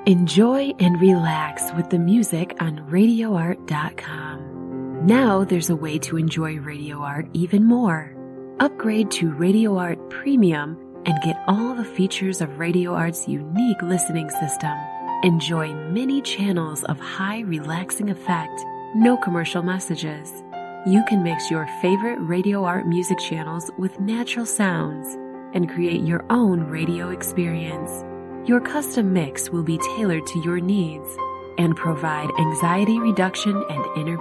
Enjoy and relax with the music on RadioArt.com. Now there's a way to enjoy Radio Art even more. Upgrade to Radio Art Premium and get all the features of Radio Art's unique listening system. Enjoy many channels of high relaxing effect, no commercial messages. You can mix your favorite Radio Art music channels with natural sounds and create your own radio experience. Your custom mix will be tailored to your needs and provide anxiety reduction and inner